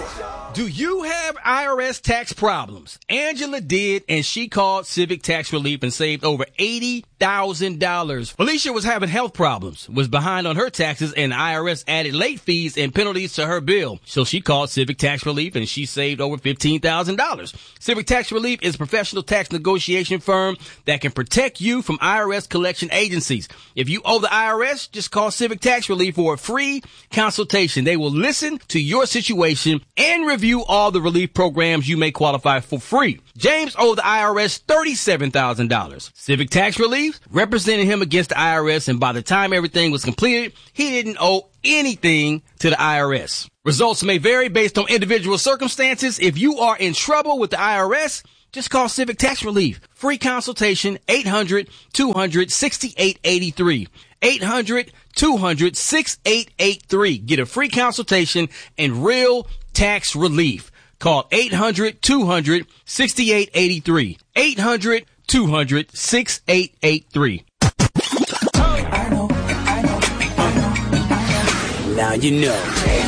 Do you have IRS tax problems? Angela did, and she called Civic Tax Relief and saved over $80,000. Felicia was having health problems, was behind on her taxes, and the IRS added late fees and penalties to her bill. So she called Civic Tax Relief, and she saved over $15,000. Civic Tax Relief is a professional tax negotiation firm that can protect you from IRS collection agencies. If you owe the IRS, just call Civic Tax Relief for a free consultation. They will listen to your situation and review all the relief programs you may qualify for free. James owed the IRS $37,000. Civic Tax Relief represented him against the IRS, and by the time everything was completed, he didn't owe anything to the IRS. Results may vary based on individual circumstances. If you are in trouble with the IRS, just call Civic Tax Relief. Free consultation, 800-200-6883. 800-200-6883. Get a free consultation and real tax relief. Call 800-200-6883. 800-200-6883. Now you know.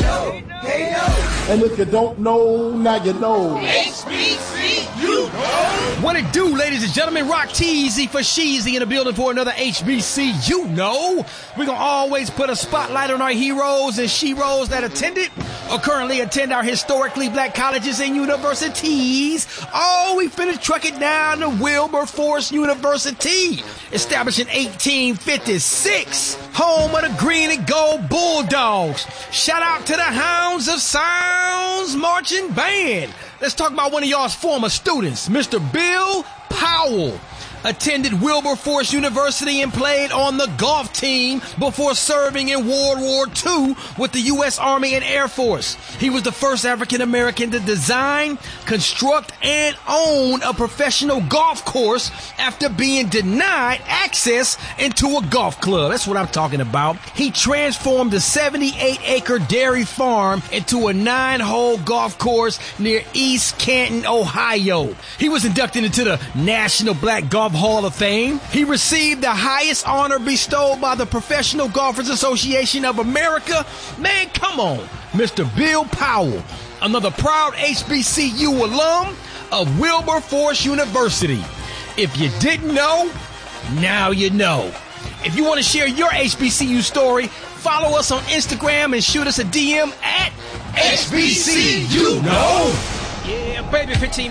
And if you don't know, now you know. HBC, you know. What it do, ladies and gentlemen? Rock Teasy for Sheezy in the building for another HBC. You know, we're going to always put a spotlight on our heroes and sheroes that attended or currently attend our historically black colleges and universities. Oh, we finished trucking down to Wilberforce University, established in 1856, home of the green and gold Bulldogs. Shout out to the Hounds of Sounds Marching Band. Let's talk about one of y'all's former students, Mr. Bill Powell. Attended Wilberforce University and played on the golf team before serving in World War II with the U.S. Army and Air Force. He was the first African American to design, construct, and own a professional golf course after being denied access into a golf club. That's what I'm talking about. He transformed a 78-acre dairy farm into a 9-hole golf course near East Canton, Ohio. He was inducted into the National Black Golf Hall of Fame. He received the highest honor bestowed by the Professional Golfers Association of America. Man, come on. Mr. Bill Powell, another proud HBCU alum of Wilberforce University. If you didn't know, now you know. If you want to share your HBCU story, follow us on Instagram and shoot us a DM at HBCU. Yeah, baby, 15